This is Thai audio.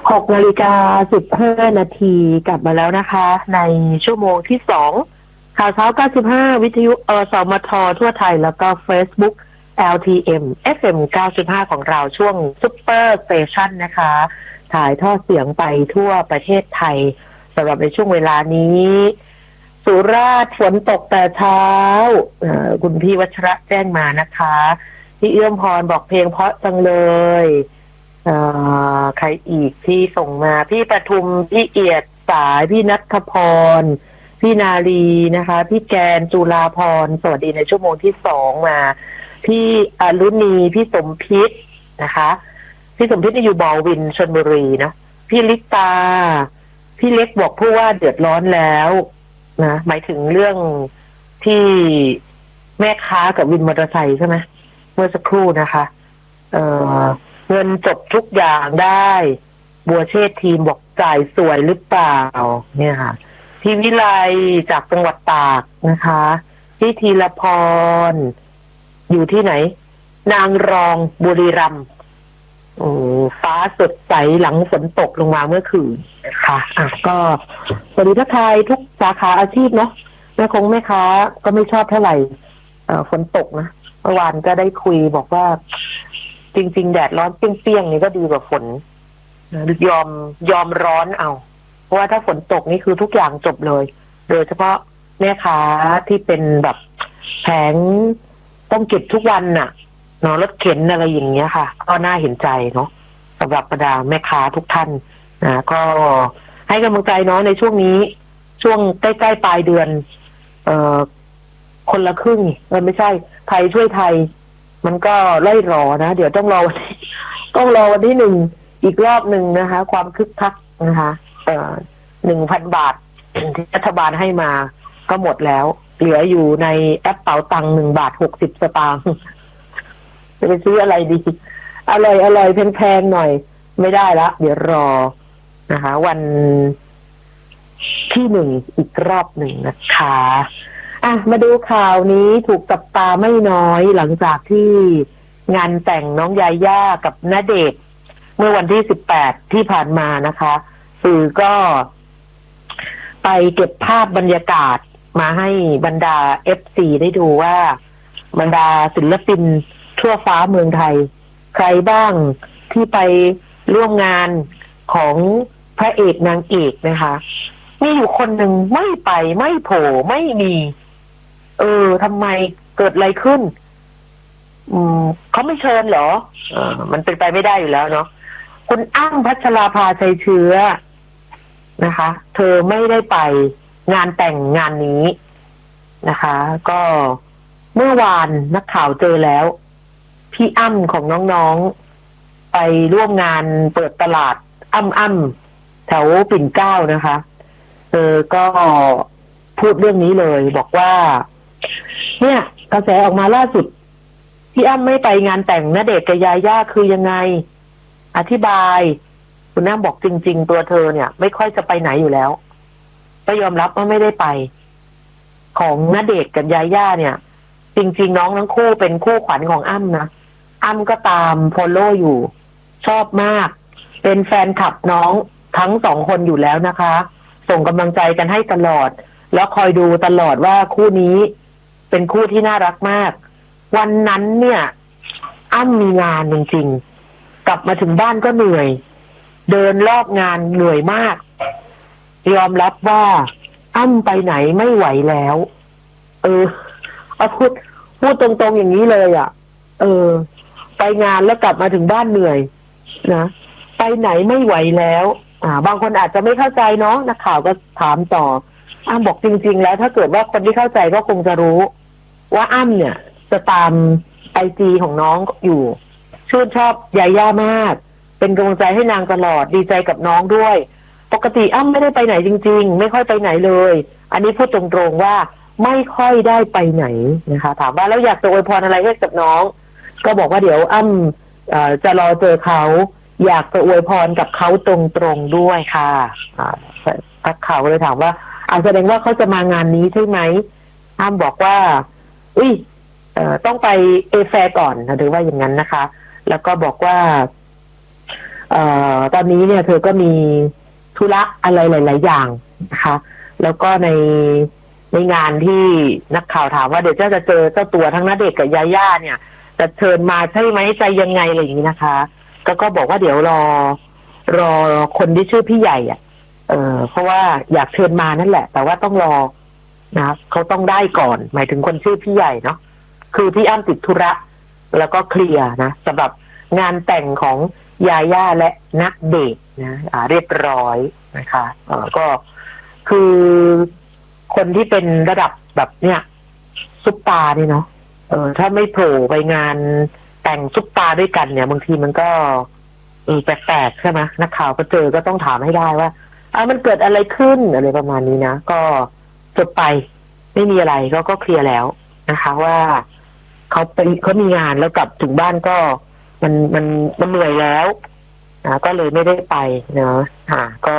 6:15 นาทีกลับมาแล้วนะคะในชั่วโมงที่2ข่าวเช้า95วิทยุสมททั่วไทยแล้วก็ Facebook LTM FM 95ของเราช่วงซุปเปอร์สเตชันนะคะถ่ายทอดเสียงไปทั่วประเทศไทยสำหรับในช่วงเวลานี้สุราษฎร์ฝนตกแต่เช้าคุณพี่วัชระแจ้งมานะคะพี่เอื้อมพรบอกเพลงเพราะจังเลยใครอีกที่ส่งมาพี่ปทุมพี่เอียดสายพี่ณัฐพรพี่นาลีนะคะพี่แกนจุฬาพรสวัสดีในชั่วโมงที่2มาพี่อรุณีพี่สมพิษนะคะพี่สมพิษนี่อยู่บอวินชลบุรีนะพี่ลิตาพี่เล็กบอกผู้ว่าเดือดร้อนแล้วนะหมายถึงเรื่องที่แม่ค้ากับวินมอเตอร์ไซค์ใช่ไหมเมื่อสักครู่นะคะเงินจบทุกอย่างได้บัวเชษทีมบอกจ่ายสวยหรือเปล่าเนี่ยค่ะพี่วิไลจากจังหวัดตากนะคะพี่ธีรพรอยู่ที่ไหนนางรองบุรีรัมย์ฟ้าสดใสหลังฝนตกลงมาเมื่อคืนนะคะก็สวัสดีทักทายทุกสาขาอาชีพเนาะแม่ค้าก็ไม่ชอบเท่าไหร่ฝนตกนะเมื่อวานก็ได้คุยบอกว่าจริงๆแดดร้อนเปรี้ยงๆนี่ก็ดีกว่าฝนยอมร้อนเอาเพราะว่าถ้าฝนตกนี่คือทุกอย่างจบเลยโดยเฉพาะแม่ค้าที่เป็นแบบแผงต้องเก็บทุกวันน่ะเนาะรถเข็นอะไรอย่างเงี้ยค่ะก็น่าเห็นใจเนาะสำหรับบรรดาแม่ค้าทุกท่านก็ให้กำลังใจเนาะในช่วงนี้ช่วงใกล้ๆปลายเดือนคนละครึ่งไม่ใช่ไทยช่วยไทยมันก็ไล่รอนะเดี๋ยวต้องรอวันที่1อีกรอบหนึ่งนะคะความคึกคักนะคะ1,000 บาทที่รัฐบาลให้มาก็หมดแล้วเหลืออยู่ในแอปเป๋าตังค์1.60 บาทจะไปซื้ออะไรดีอร่อยแพงๆหน่อยไม่ได้ละเดี๋ยวรอนะคะวันที่1อีกรอบหนึ่งนะคะมาดูข่าวนี้ถูกจับตาไม่น้อยหลังจากที่งานแต่งน้องยาย่ากับณเดชน์เมื่อวันที่18ที่ผ่านมานะคะสื่อก็ไปเก็บภาพบรรยากาศมาให้บรรดา FC ได้ดูว่าบรรดาศิลปินทั่วฟ้าเมืองไทยใครบ้างที่ไปร่วมงานของพระเอกนางเอกนะคะมีอยู่คนหนึ่งไม่ไปไม่โผล่ไม่มีทำไมเกิดอะไรขึ้นเขาไม่เชิญเหรอมันเป็นไปไม่ได้อยู่แล้วเนาะคุณอ้ำพัชราภาชัยเชื้อนะคะเธอไม่ได้ไปงานแต่งงานนี้นะคะก็เมื่อวานนักข่าวเจอแล้วพี่อ้ำของน้องๆไปร่วมงานเปิดตลาดอ้ำแถวปิ่นเกล้านะคะเธอก็พูดเรื่องนี้เลยบอกว่าเนี่ยกระแสออกมาล่าสุดพี่อ้ำไม่ไปงานแต่งณเดชน์กับยาย่าคือยังไงอธิบายคุณอ้ำบอกจริงๆตัวเธอเนี่ยไม่ค่อยจะไปไหนอยู่แล้วก็ยอมรับว่าไม่ได้ไปของณเดชน์กับยาย่าเนี่ยจริงๆน้องทั้งคู่เป็นคู่ขวัญของอ้ำนะอ้ำก็ตามฟอลโล่อยู่ชอบมากเป็นแฟนคลับน้องทั้ง2คนอยู่แล้วนะคะส่งกำลังใจกันให้ตลอดแล้วคอยดูตลอดว่าคู่นี้เป็นคู่ที่น่ารักมากวันนั้นเนี่ยอ้ำมีงานจริงๆกลับมาถึงบ้านก็เหนื่อยเดินรอบงานเหนื่อยมากยอมรับว่าอ้ำไปไหนไม่ไหวแล้วเอาพูดตรงๆอย่างนี้เลยไปงานแล้วกลับมาถึงบ้านเหนื่อยนะไปไหนไม่ไหวแล้วบางคนอาจจะไม่เข้าใจเนาะนักข่าวก็ถามต่ออ้ำบอกจริงๆแล้วถ้าเกิดว่าคนที่เข้าใจก็คงจะรู้ว่าอ้ำเนี่ยจะตามIGของน้องอยู่ชื่นชอบยาย่ามากเป็นกำลังใจให้นางตลอดดีใจกับน้องด้วยปกติอ้ำไม่ได้ไปไหนจริงๆไม่ค่อยไปไหนเลยอันนี้พูดตรงๆว่าไม่ค่อยได้ไปไหนนะคะถามว่าแล้วอยากจะอวยพรอะไรให้กับน้องก็บอกว่าเดี๋ยวอ้ำจะรอเจอเขาอยากจะอวยพรกับเขาตรงๆด้วยค่ะนักข่าวเลยถามว่าแสดงว่าเขาจะมางานนี้ใช่ไหมอ้ำบอกว่าต้องไปเอแฟร์ก่อนหรือว่าอย่างนั้นนะคะแล้วก็บอกว่าตอนนี้เนี่ยเธอก็มีธุระอะไรหลายๆอย่างนะคะแล้วก็ในงานที่นักข่าวถามว่าเดี๋ยวจะเจอเจ้าตัวทั้งณเดชน์กับยาย่าเนี่ยจะเชิญมาใช่ไหมใจยังไงอะไรอย่างนี้นะคะก็บอกว่าเดี๋ยวรอคนที่ชื่อพี่ใหญ่อ่ะเพราะว่าอยากเชิญมานั่นแหละแต่ว่าต้องรอนะเขาต้องได้ก่อนหมายถึงคนชื่อพี่ใหญ่เนาะคือพี่อ้ำติดธุระแล้วก็เคลียร์นะสำหรับงานแต่งของยาย่าและณเดชน์นะเรียบร้อยนะคะก็คือคนที่เป็นระดับแบบเนี้ยซุปตานี่เนาะถ้าไม่โผล่ไปงานแต่งซุปตาด้วยกันเนี่ยบางทีมันก็แปลกๆใช่ไหมนักข่าวก็เจอก็ต้องถามให้ได้ว่ามันเกิดอะไรขึ้นอะไรประมาณนี้นะก็จบไปไม่มีอะไรก็เคลียร์แล้วนะคะว่าเขามีงานแล้วกลับถึงบ้านก็มันเหนื่อยแล้วก็เลยไม่ได้ไปเนาะก็